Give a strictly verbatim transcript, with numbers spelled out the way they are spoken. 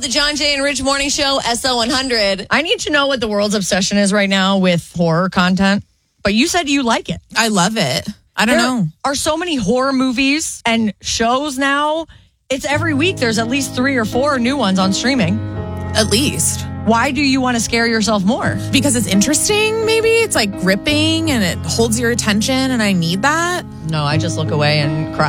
John Jay and Rich Morning Show, S O one hundred. I need to know what the world's obsession is right now with horror content. But you said you like it. I love it. I don't there know. are so many horror movies and shows now. It's every week. There's at least three or four new ones on streaming. At least. Why do you want to scare yourself more? Because it's interesting, maybe. It's like gripping and it holds your attention, and I need that. No, I just look away and cry.